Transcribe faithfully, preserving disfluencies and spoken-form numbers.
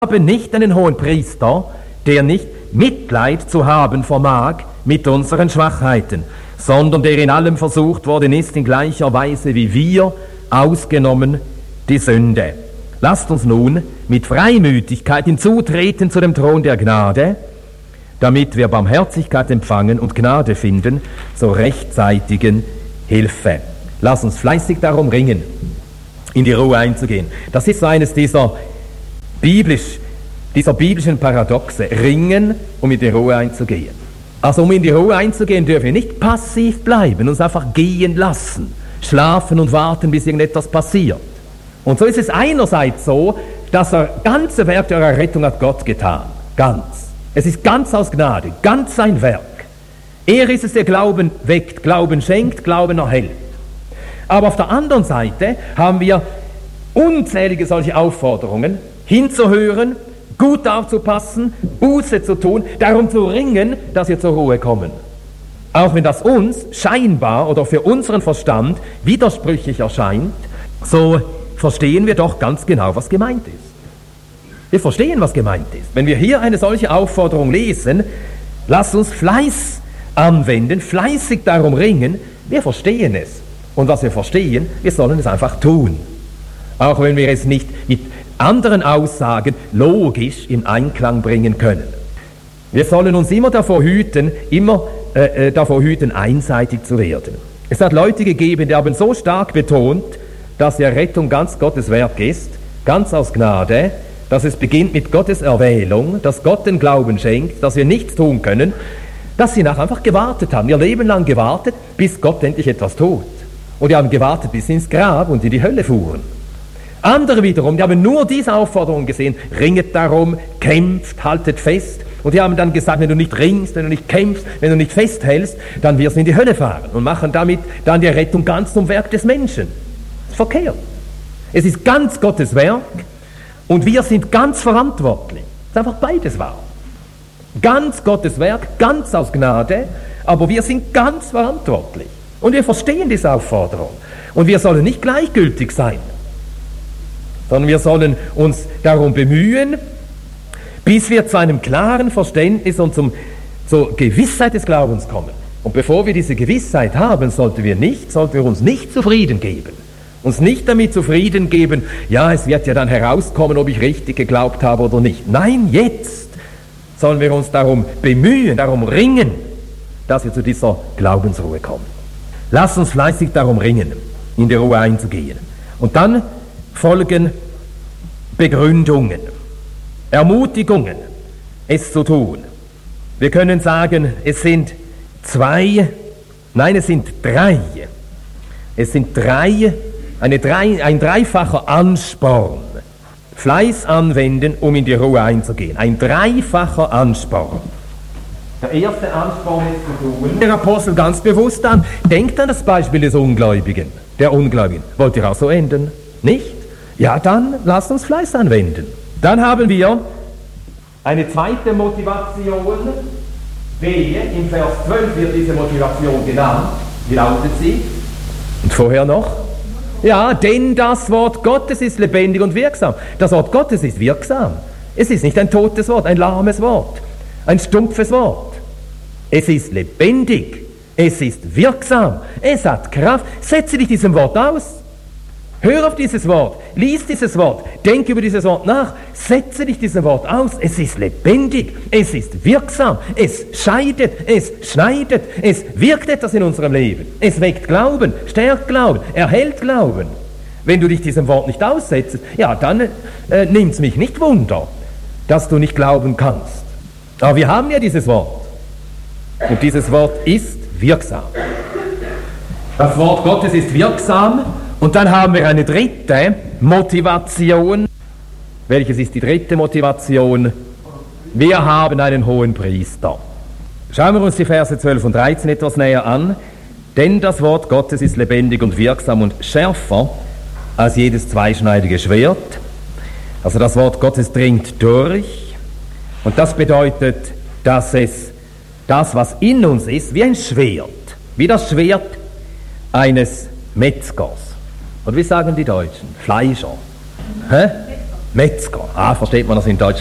haben nicht einen Hohenpriester, der nicht Mitleid zu haben vermag mit unseren Schwachheiten, sondern der in allem versucht worden ist, in gleicher Weise wie wir, ausgenommen die Sünde. Lasst uns nun mit Freimütigkeit hinzutreten zu dem Thron der Gnade, damit wir Barmherzigkeit empfangen und Gnade finden zur rechtzeitigen Hilfe. Lasst uns fleißig darum ringen, in die Ruhe einzugehen. Das ist so eines dieser biblisch, dieser biblischen Paradoxe. Ringen, um in die Ruhe einzugehen. Also um in die Ruhe einzugehen, dürfen wir nicht passiv bleiben, uns einfach gehen lassen, schlafen und warten, bis irgendetwas passiert. Und so ist es einerseits so, dass das ganze Werk der Errettung hat Gott getan. Ganz. Es ist ganz aus Gnade, ganz sein Werk. Er ist es, der Glauben weckt, Glauben schenkt, Glauben erhält. Aber auf der anderen Seite haben wir unzählige solche Aufforderungen, hinzuhören, gut aufzupassen, Buße zu tun, darum zu ringen, dass wir zur Ruhe kommen. Auch wenn das uns scheinbar oder für unseren Verstand widersprüchlich erscheint, so verstehen wir doch ganz genau, was gemeint ist. Wir verstehen, was gemeint ist. Wenn wir hier eine solche Aufforderung lesen, lasst uns Fleiß anwenden, fleißig darum ringen, wir verstehen es. Und was wir verstehen, wir sollen es einfach tun. Auch wenn wir es nicht mit anderen Aussagen logisch in Einklang bringen können. Wir sollen uns immer davor hüten, immer äh, äh, davor hüten, einseitig zu werden. Es hat Leute gegeben, die haben so stark betont, dass die Errettung ganz Gottes Werk ist, ganz aus Gnade, dass es beginnt mit Gottes Erwählung, dass Gott den Glauben schenkt, dass wir nichts tun können, dass sie nachher einfach gewartet haben, ihr Leben lang gewartet, bis Gott endlich etwas tut. Und die haben gewartet bis ins Grab und in die Hölle fuhren. Andere wiederum, die haben nur diese Aufforderung gesehen, ringet darum, kämpft, haltet fest. Und die haben dann gesagt, wenn du nicht ringst, wenn du nicht kämpfst, wenn du nicht festhältst, dann wirst du in die Hölle fahren und machen damit dann die Rettung ganz zum Werk des Menschen. Das ist verkehrt. Es ist ganz Gottes Werk und wir sind ganz verantwortlich. Es ist einfach beides wahr. Ganz Gottes Werk, ganz aus Gnade, aber wir sind ganz verantwortlich. Und wir verstehen diese Aufforderung. Und wir sollen nicht gleichgültig sein, sondern wir sollen uns darum bemühen, bis wir zu einem klaren Verständnis und zum, zur Gewissheit des Glaubens kommen. Und bevor wir diese Gewissheit haben, sollten wir nicht, sollten wir uns nicht zufrieden geben. Uns nicht damit zufrieden geben, ja, es wird ja dann herauskommen, ob ich richtig geglaubt habe oder nicht. Nein, jetzt sollen wir uns darum bemühen, darum ringen, dass wir zu dieser Glaubensruhe kommen. Lass uns fleißig darum ringen, in die Ruhe einzugehen. Und dann folgen Begründungen, Ermutigungen, es zu tun. Wir können sagen, es sind zwei, nein, es sind drei. Es sind drei, eine drei, ein dreifacher Ansporn. Fleiß anwenden, um in die Ruhe einzugehen. Ein dreifacher Ansporn. Der erste Ansporn ist zu tun. Der Apostel ganz bewusst an. Denkt an das Beispiel des Ungläubigen, der Ungläubigen. Wollt ihr auch so enden? Nicht? Ja, dann lasst uns Fleiß anwenden. Dann haben wir eine zweite Motivation. Wehe, im Vers zwölf wird diese Motivation genannt. Wie lautet sie? Und vorher noch? Ja, denn das Wort Gottes ist lebendig und wirksam. Das Wort Gottes ist wirksam. Es ist nicht ein totes Wort, ein lahmes Wort, ein stumpfes Wort. Es ist lebendig, es ist wirksam, es hat Kraft. Setze dich diesem Wort aus. Hör auf dieses Wort, lies dieses Wort, denk über dieses Wort nach, setze dich diesem Wort aus. Es ist lebendig, es ist wirksam, es scheidet, es schneidet, es wirkt etwas in unserem Leben. Es weckt Glauben, stärkt Glauben, erhält Glauben. Wenn du dich diesem Wort nicht aussetzt, ja, dann äh, nimmt es mich nicht wunder, dass du nicht glauben kannst. Aber wir haben ja dieses Wort. Und dieses Wort ist wirksam. Das Wort Gottes ist wirksam. Und dann haben wir eine dritte Motivation. Welches ist die dritte Motivation? Wir haben einen hohen Priester. Schauen wir uns die Verse zwölf und dreizehn etwas näher an. Denn das Wort Gottes ist lebendig und wirksam und schärfer als jedes zweischneidige Schwert. Also das Wort Gottes dringt durch. Und das bedeutet, dass es das, was in uns ist, wie ein Schwert, wie das Schwert eines Metzgers. Und wie sagen die Deutschen? Fleischer. Hä? Metzger. Ah, versteht man das in Deutsch